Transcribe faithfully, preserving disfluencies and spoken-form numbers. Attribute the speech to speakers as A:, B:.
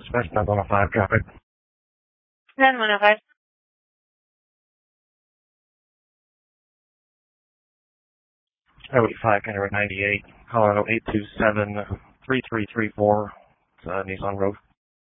A: Dispatch one oh five traffic.
B: ten one oh five.
A: Oh eight five, County Road ninety-eight, Colorado eight two seven three three three four. It's uh, Nissan Road.